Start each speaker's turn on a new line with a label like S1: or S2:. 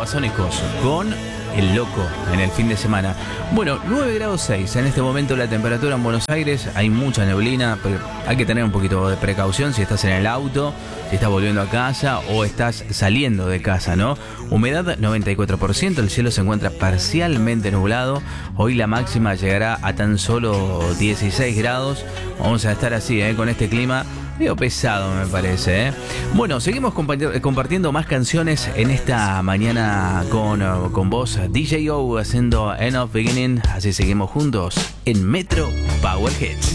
S1: Babasónicos con El Loco en el fin de semana. Bueno, 9 grados 6 en este momento la temperatura en Buenos Aires. Hay mucha neblina, pero hay que tener un poquito de precaución si estás en el auto, si estás volviendo a casa o estás saliendo de casa, ¿no? Humedad 94%, el cielo se encuentra parcialmente nublado. Hoy la máxima llegará a tan solo 16 grados. Vamos a estar así, con este clima medio pesado, me parece, Bueno, seguimos compartiendo más canciones en esta mañana con vos, DJ O, haciendo End of Beginning. Así seguimos juntos en Metro Power Hits.